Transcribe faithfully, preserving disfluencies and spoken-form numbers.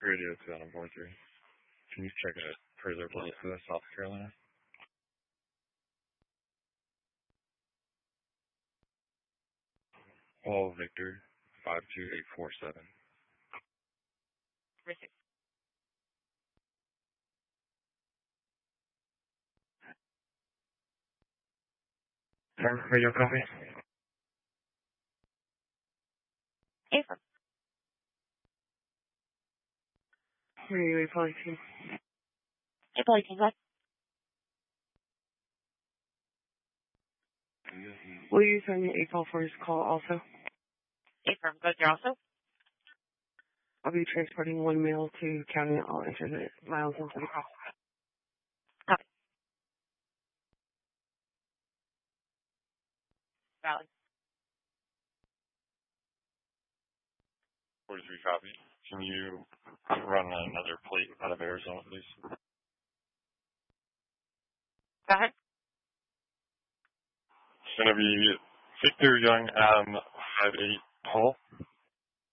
Radio to on board three. Can you check a further plate for South Carolina? Paul Victor, five two eight four seven. Receive. Radio copy. Affirm. Radio April eighteen. April eighteen, go ahead. Will you send me a call for his call also? Affirm, go there also. I'll be transporting one mail to county. I'll enter the miles into the call. Copy. Valley. forty-three copy. Can you run another plate out of Arizona, please? Go ahead. It's going to be Victor Young, Adam, five eight Paul.